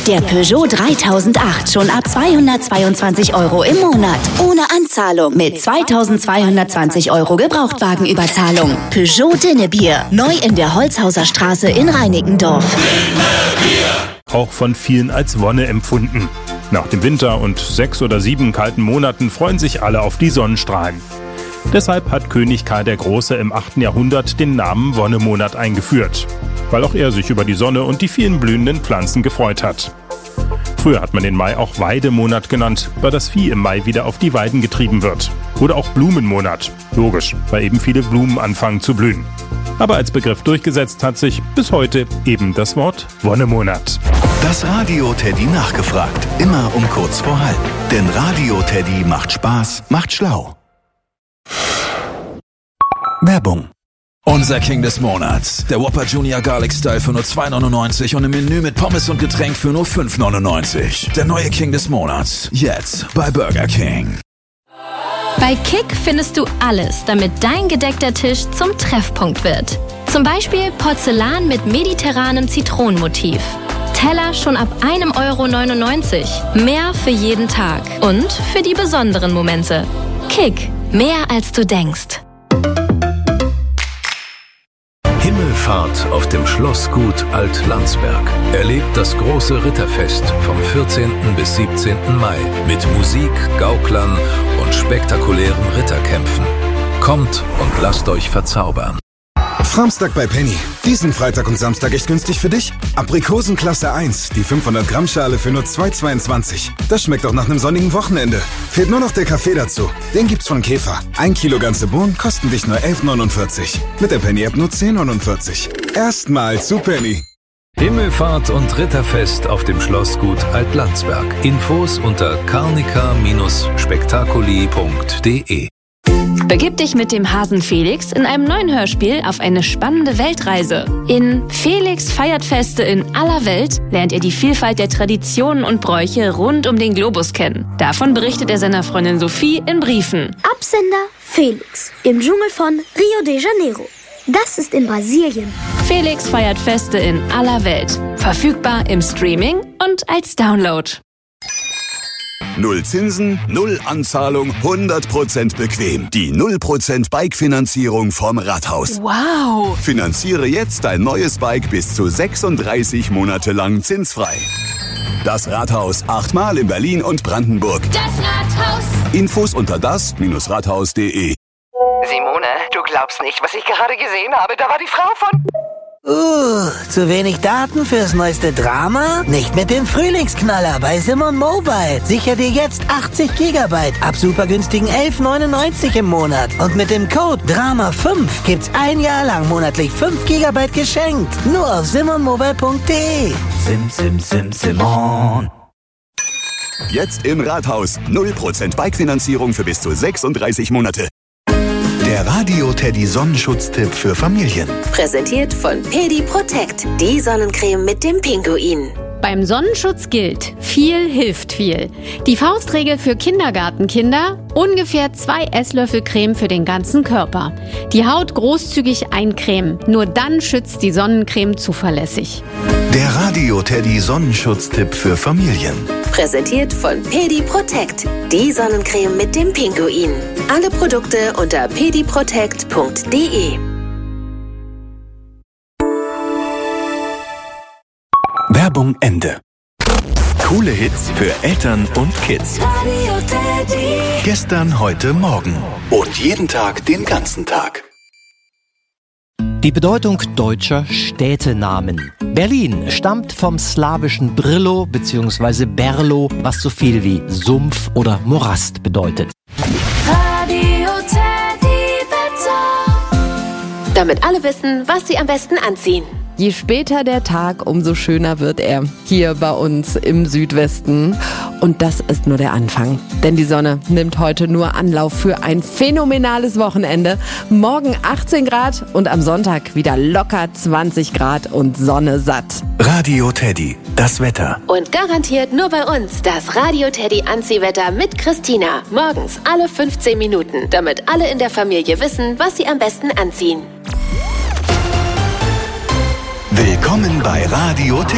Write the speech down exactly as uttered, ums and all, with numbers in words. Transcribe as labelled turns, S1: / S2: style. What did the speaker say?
S1: Der Peugeot dreitausendacht schon ab zweihundertzweiundzwanzig Euro im Monat. Ohne Anzahlung mit zweitausendzweihundertzwanzig Euro Gebrauchtwagenüberzahlung. Peugeot Dinnebier. Neu in der Holzhauser Straße in Reinickendorf.
S2: Auch von vielen als Wonne empfunden. Nach dem Winter und sechs oder sieben kalten Monaten freuen sich alle auf die Sonnenstrahlen. Deshalb hat König Karl der Große im achten Jahrhundert den Namen Wonnemonat eingeführt, weil auch er sich über die Sonne und die vielen blühenden Pflanzen gefreut hat. Früher hat man den Mai auch Weidemonat genannt, weil das Vieh im Mai wieder auf die Weiden getrieben wird. Oder auch Blumenmonat. Logisch, weil eben viele Blumen anfangen zu blühen. Aber als Begriff durchgesetzt hat sich bis heute eben das Wort Wonnemonat.
S3: Das Radio Teddy nachgefragt. Immer um kurz vor halb. Denn Radio Teddy macht Spaß, macht schlau. Werbung.
S4: Unser King des Monats. Der Whopper Junior Garlic Style für nur zwei neunundneunzig und im Menü mit Pommes und Getränk für nur fünf neunundneunzig. Der neue King des Monats. Jetzt bei Burger King.
S5: Bei Kick findest du alles, damit dein gedeckter Tisch zum Treffpunkt wird. Zum Beispiel Porzellan mit mediterranem Zitronenmotiv. Teller schon ab einem Euro neunundneunzig. Mehr für jeden Tag und für die besonderen Momente. Kick. Mehr als du denkst.
S6: Himmelfahrt auf dem Schlossgut Alt-Landsberg. Erlebt das große Ritterfest vom vierzehnten bis siebzehnten Mai mit Musik, Gauklern und spektakulären Ritterkämpfen. Kommt und lasst euch verzaubern.
S7: Framstag bei Penny. Diesen Freitag und Samstag echt günstig für dich. Aprikosen Klasse eins, die fünfhundert Gramm Schale für nur zwei zweiundzwanzig. Das schmeckt auch nach einem sonnigen Wochenende. Fehlt nur noch der Kaffee dazu. Den gibt's von Käfer. Ein Kilo ganze Bohnen kosten dich nur elf neunundvierzig. Mit der Penny-App nur zehn neunundvierzig. Erstmal zu Penny.
S6: Himmelfahrt und Ritterfest auf dem Schlossgut Alt-Landsberg. Infos unter carnica spektakuli punkt de.
S5: Begib dich mit dem Hasen Felix in einem neuen Hörspiel auf eine spannende Weltreise. In Felix feiert Feste in aller Welt lernt ihr die Vielfalt der Traditionen und Bräuche rund um den Globus kennen. Davon berichtet er seiner Freundin Sophie in Briefen.
S8: Absender Felix im Dschungel von Rio de Janeiro. Das ist in Brasilien.
S5: Felix feiert Feste in aller Welt. Verfügbar im Streaming und als Download.
S3: Null Zinsen, null Anzahlung, hundert Prozent bequem. Die null Prozent Bike-Finanzierung vom Rathaus.
S5: Wow!
S3: Finanziere jetzt dein neues Bike bis zu sechsunddreißig Monate lang zinsfrei. Das Rathaus, achtmal in Berlin und Brandenburg.
S9: Das Rathaus.
S3: Infos unter das Rathaus punkt de.
S10: Simone, du glaubst nicht, was ich gerade gesehen habe. Da war die Frau von...
S11: Uh, zu wenig Daten fürs neueste Drama? Nicht mit dem Frühlingsknaller bei Simon Mobile. Sicher dir jetzt achtzig Gigabyte ab super günstigen elf neunundneunzig im Monat. Und mit dem Code Drama fünf gibt's ein Jahr lang monatlich fünf Gigabyte geschenkt. Nur auf simon mobile punkt de. Sim, sim, sim, Simon.
S3: Jetzt im Rathaus. null Prozent Bike-Finanzierung für bis zu sechsunddreißig Monate. Der Radio Teddy Sonnenschutztipp für Familien.
S1: Präsentiert von Pedi Protect, die Sonnencreme mit dem Pinguin.
S12: Beim Sonnenschutz gilt, viel hilft viel. Die Faustregel für Kindergartenkinder, ungefähr zwei Esslöffel Creme für den ganzen Körper. Die Haut großzügig eincremen, nur dann schützt die Sonnencreme zuverlässig.
S3: Der Radio Teddy Sonnenschutztipp für Familien.
S1: Präsentiert von Pedi Protect, die Sonnencreme mit dem Pinguin. Alle Produkte unter pedi protect punkt de.
S3: Werbung Ende. Coole Hits für Eltern und Kids.
S9: Radio Teddy.
S3: Gestern, heute, morgen. Und jeden Tag, den ganzen Tag.
S13: Die Bedeutung deutscher Städtenamen. Berlin stammt vom slawischen Brillo bzw. Berlo, was so viel wie Sumpf oder Morast bedeutet.
S9: Radio Teddy Wetter.
S5: Damit alle wissen, was sie am besten anziehen.
S14: Je später der Tag, umso schöner wird er hier bei uns im Südwesten. Und das ist nur der Anfang. Denn die Sonne nimmt heute nur Anlauf für ein phänomenales Wochenende. Morgen achtzehn Grad und am Sonntag wieder locker zwanzig Grad und Sonne satt.
S3: Radio Teddy, das Wetter.
S5: Und garantiert nur bei uns das Radio Teddy Anziehwetter mit Christina. Morgens alle fünfzehn Minuten, damit alle in der Familie wissen, was sie am besten anziehen.
S3: Willkommen bei Radio Teddy.